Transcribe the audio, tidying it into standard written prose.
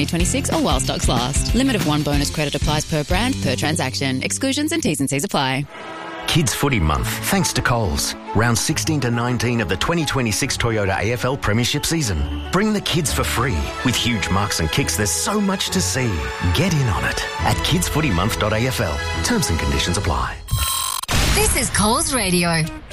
2026 or while stocks last. Limit of one bonus credit applies per brand, per transaction. Exclusions and T's and C's apply. Kids Footy Month, thanks to Coles. Round 16 to 19 of the 2026 Toyota AFL Premiership season. Bring the kids for free. With huge marks and kicks, there's so much to see. Get in on it at kidsfootymonth.afl. Terms and conditions apply. This is Coles Radio.